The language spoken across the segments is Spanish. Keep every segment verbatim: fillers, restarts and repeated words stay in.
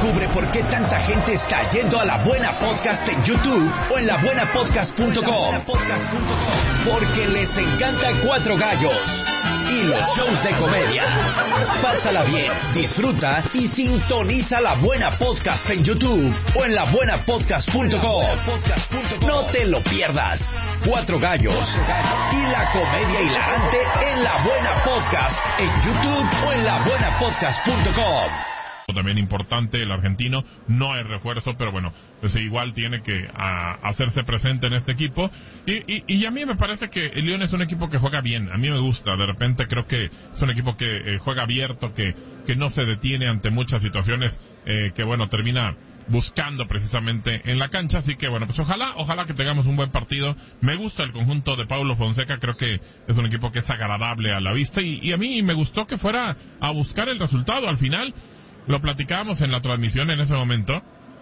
Descubre por qué tanta gente está yendo a La Buena Podcast en YouTube o en la buena podcast punto com. Porque les encanta Cuatro Gallos y los shows de comedia. Pásala bien, disfruta y sintoniza La Buena Podcast en YouTube o en la buena podcast punto com. No te lo pierdas. Cuatro Gallos y la comedia hilarante en La Buena Podcast en YouTube o en la buena podcast punto com. También importante, el argentino no es refuerzo, pero bueno, pues igual tiene que a, hacerse presente en este equipo. Y, y, y a mí me parece que el Lyon es un equipo que juega bien, a mí me gusta. De repente creo que es un equipo que eh, juega abierto, que, que no se detiene ante muchas situaciones, eh, que bueno, termina buscando precisamente en la cancha. Así que bueno, pues ojalá, ojalá que tengamos un buen partido. Me gusta el conjunto de Paulo Fonseca, creo que es un equipo que es agradable a la vista, y, y a mí me gustó que fuera a buscar el resultado al final. Lo platicábamos en la transmisión en ese momento,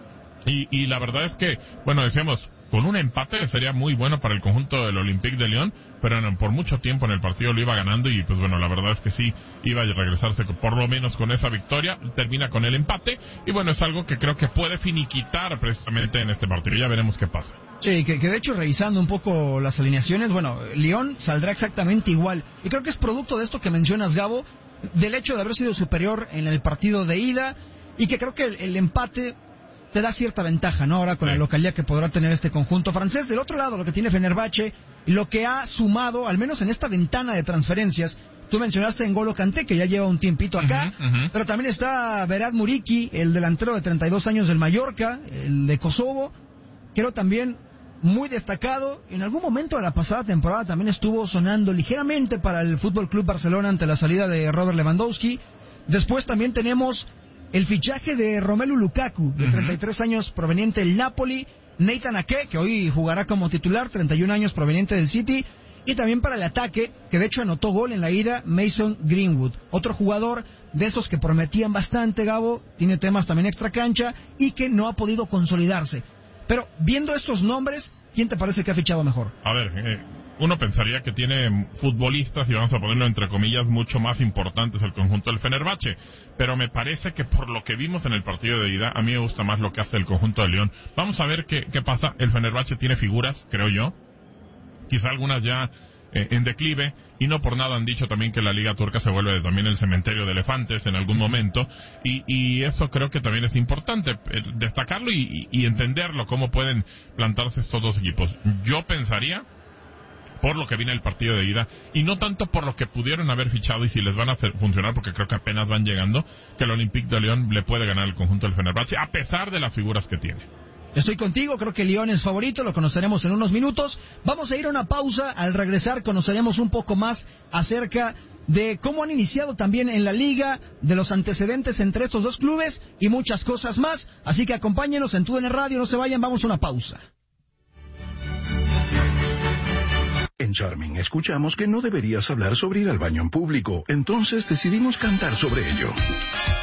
y, y la verdad es que, bueno, decíamos, con un empate sería muy bueno para el conjunto del Olympique de Lyon, pero no, por mucho tiempo en el partido lo iba ganando, y pues bueno, la verdad es que sí, iba a regresarse por lo menos con esa victoria. Termina con el empate, y bueno, es algo que creo que puede finiquitar precisamente en este partido. Ya veremos qué pasa. Sí, que, que de hecho, revisando un poco las alineaciones, bueno, Lyon saldrá exactamente igual, y creo que es producto de esto que mencionas, Gabo, del hecho de haber sido superior en el partido de ida, y que creo que el, el empate te da cierta ventaja, ¿no? Ahora con sí. La localidad que podrá tener este conjunto francés. Del otro lado, lo que tiene Fenerbahce, y lo que ha sumado, al menos en esta ventana de transferencias, tú mencionaste N'Golo Kanté, que ya lleva un tiempito acá, uh-huh, uh-huh. Pero también está Berat Muriqi, el delantero de treinta y dos años del Mallorca, el de Kosovo, creo también muy destacado. En algún momento de la pasada temporada también estuvo sonando ligeramente para el Fútbol Club Barcelona ante la salida de Robert Lewandowski. Después también tenemos el fichaje de Romelu Lukaku, de treinta y tres años, proveniente del Napoli. Nathan Ake, que hoy jugará como titular, treinta y un años, proveniente del City. Y también para el ataque, que de hecho anotó gol en la ida, Mason Greenwood, otro jugador de esos que prometían bastante, Gabo, tiene temas también extra cancha, y que no ha podido consolidarse. Pero, viendo estos nombres, ¿quién te parece que ha fichado mejor? A ver, eh, uno pensaría que tiene futbolistas, y vamos a ponerlo entre comillas, mucho más importantes el conjunto del Fenerbahce, pero me parece que por lo que vimos en el partido de ida, a mí me gusta más lo que hace el conjunto de Lyon. Vamos a ver qué, qué pasa. El Fenerbahce tiene figuras, creo yo, quizá algunas ya eh, en declive, y no por nada han dicho también que la Liga Turca se vuelve también el cementerio de elefantes en algún momento, y, y eso creo que también es importante, eh, destacarlo y, y entenderlo, cómo pueden plantarse estos dos equipos. Yo pensaría, por lo que viene el partido de ida, y no tanto por lo que pudieron haber fichado y si les van a hacer funcionar, porque creo que apenas van llegando, que el Olympique de Lyon le puede ganar el conjunto del Fenerbahce, a pesar de las figuras que tiene. Estoy contigo, creo que Lyon es favorito, lo conoceremos en unos minutos. Vamos a ir a una pausa. Al regresar conoceremos un poco más acerca de cómo han iniciado también en la liga, de los antecedentes entre estos dos clubes y muchas cosas más. Así que acompáñenos en TUDN Radio, no se vayan, vamos a una pausa. En Charming escuchamos que no deberías hablar sobre ir al baño en público, entonces decidimos cantar sobre ello.